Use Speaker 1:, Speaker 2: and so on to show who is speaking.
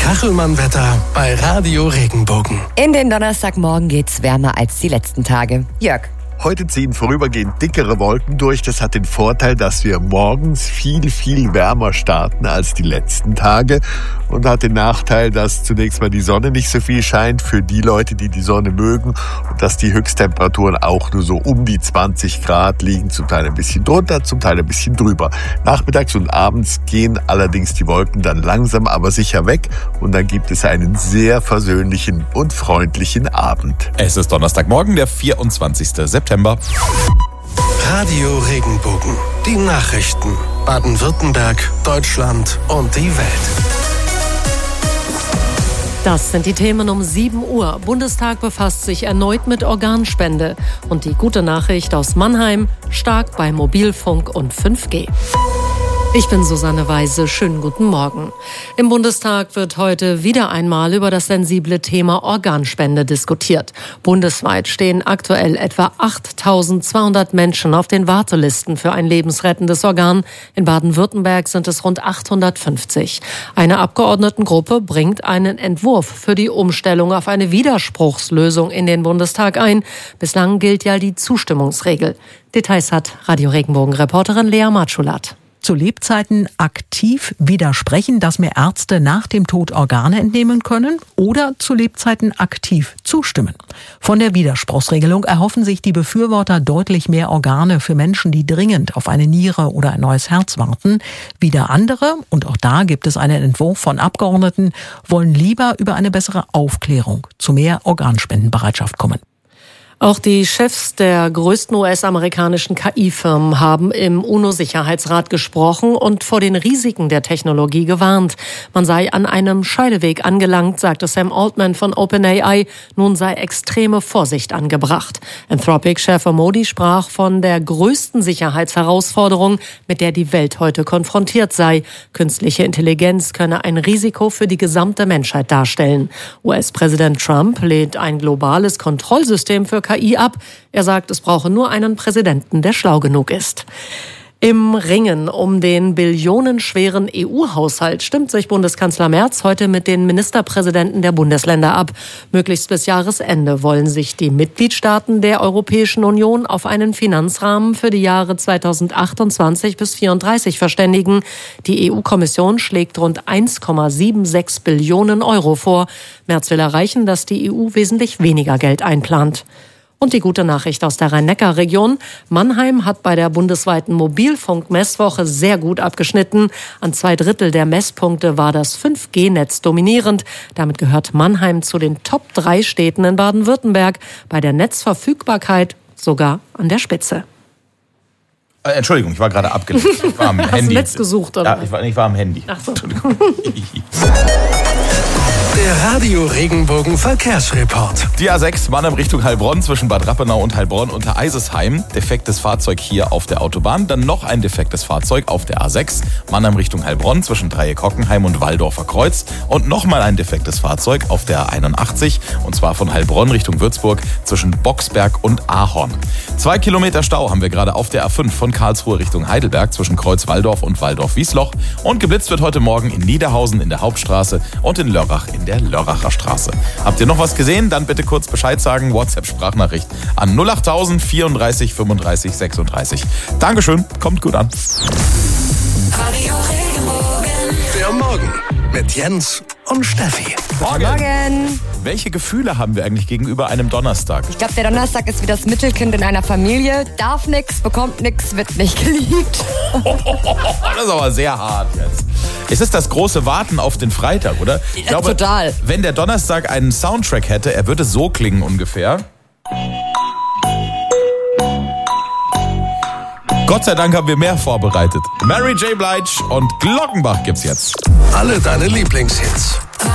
Speaker 1: Kachelmann-Wetter bei Radio Regenbogen.
Speaker 2: In den Donnerstagmorgen geht's wärmer als die letzten Tage. Jörg.
Speaker 3: Heute ziehen vorübergehend dickere Wolken durch. Das hat den Vorteil, dass wir morgens viel, viel wärmer starten als die letzten Tage. Und hat den Nachteil, dass zunächst mal die Sonne nicht so viel scheint für die Leute, die die Sonne mögen. Und dass die Höchsttemperaturen auch nur so um die 20 Grad liegen. Zum Teil ein bisschen drunter, zum Teil ein bisschen drüber. Nachmittags und abends gehen allerdings die Wolken dann langsam, aber sicher weg. Und dann gibt es einen sehr versöhnlichen und freundlichen Abend.
Speaker 4: Es ist Donnerstagmorgen, der 24. September.
Speaker 1: Radio Regenbogen. Die Nachrichten. Baden-Württemberg, Deutschland und die Welt.
Speaker 5: Das sind die Themen um 7 Uhr. Bundestag befasst sich erneut mit Organspende. Und die gute Nachricht aus Mannheim: stark bei Mobilfunk und 5G. Ich bin Susanne Weise. Schönen guten Morgen. Im Bundestag wird heute wieder einmal über das sensible Thema Organspende diskutiert. Bundesweit stehen aktuell etwa 8.200 Menschen auf den Wartelisten für ein lebensrettendes Organ. In Baden-Württemberg sind es rund 850. Eine Abgeordnetengruppe bringt einen Entwurf für die Umstellung auf eine Widerspruchslösung in den Bundestag ein. Bislang gilt ja die Zustimmungsregel. Details hat Radio Regenbogen-Reporterin Lea Matschulat.
Speaker 6: Zu Lebzeiten aktiv widersprechen, dass mir Ärzte nach dem Tod Organe entnehmen können, oder zu Lebzeiten aktiv zustimmen. Von der Widerspruchsregelung erhoffen sich die Befürworter deutlich mehr Organe für Menschen, die dringend auf eine Niere oder ein neues Herz warten. Wieder andere, und auch da gibt es einen Entwurf von Abgeordneten, wollen lieber über eine bessere Aufklärung zu mehr Organspendenbereitschaft kommen.
Speaker 5: Auch die Chefs der größten US-amerikanischen KI-Firmen haben im UNO-Sicherheitsrat gesprochen und vor den Risiken der Technologie gewarnt. Man sei an einem Scheideweg angelangt, sagte Sam Altman von OpenAI. Nun sei extreme Vorsicht angebracht. Anthropic-Chef Modi sprach von der größten Sicherheitsherausforderung, mit der die Welt heute konfrontiert sei. Künstliche Intelligenz könne ein Risiko für die gesamte Menschheit darstellen. US-Präsident Trump lehnt ein globales Kontrollsystem für KI ab. Er sagt, es brauche nur einen Präsidenten, der schlau genug ist. Im Ringen um den billionenschweren EU-Haushalt stimmt sich Bundeskanzler Merz heute mit den Ministerpräsidenten der Bundesländer ab. Möglichst bis Jahresende wollen sich die Mitgliedstaaten der Europäischen Union auf einen Finanzrahmen für die Jahre 2028 bis 2034 verständigen. Die EU-Kommission schlägt rund 1,76 Billionen Euro vor. Merz will erreichen, dass die EU wesentlich weniger Geld einplant. Und die gute Nachricht aus der Rhein-Neckar-Region: Mannheim hat bei der bundesweiten Mobilfunk-Messwoche sehr gut abgeschnitten. An 2/3 der Messpunkte war das 5G-Netz dominierend. Damit gehört Mannheim zu den Top 3 Städten in Baden-Württemberg. Bei der Netzverfügbarkeit sogar an der Spitze.
Speaker 4: Entschuldigung, ich war gerade abgelenkt. Ich war am
Speaker 5: Hast
Speaker 4: Handy.
Speaker 5: du Netz gesucht, oder?
Speaker 4: Ja, ich war am Handy.
Speaker 5: Ach so.
Speaker 1: Der Radio Regenbogen Verkehrsreport.
Speaker 4: Die A6 Mannheim Richtung Heilbronn zwischen Bad Rappenau und Heilbronn unter Eisesheim. Defektes Fahrzeug hier auf der Autobahn. Dann noch ein defektes Fahrzeug auf der A6 Mannheim Richtung Heilbronn zwischen Dreieck-Hockenheim und Walldorfer Kreuz. Und nochmal ein defektes Fahrzeug auf der A81. Und zwar von Heilbronn Richtung Würzburg zwischen Boxberg und Ahorn. 2 Kilometer Stau haben wir gerade auf der A5 von Karlsruhe Richtung Heidelberg zwischen Kreuz-Walldorf und Walldorf-Wiesloch. Und geblitzt wird heute Morgen in Niederhausen in der Hauptstraße und in Lörrach in der Lörracher Straße. Habt ihr noch was gesehen? Dann bitte kurz Bescheid sagen. WhatsApp-Sprachnachricht an 08000 34 35 36. Dankeschön, kommt gut an.
Speaker 1: Radio Regenbogen. Der Morgen mit Jens und Steffi.
Speaker 2: Morgen.
Speaker 4: Welche Gefühle haben wir eigentlich gegenüber einem Donnerstag?
Speaker 2: Ich glaube, der Donnerstag ist wie das Mittelkind in einer Familie. Darf nix, bekommt nix, wird nicht geliebt.
Speaker 4: Das ist aber sehr hart jetzt. Es ist das große Warten auf den Freitag, oder? Ich glaube,
Speaker 2: total.
Speaker 4: Wenn der Donnerstag einen Soundtrack hätte, er würde so klingen ungefähr. Gott sei Dank haben wir mehr vorbereitet. Mary J. Blige und Glockenbach gibt's jetzt.
Speaker 1: Alle deine Lieblingshits.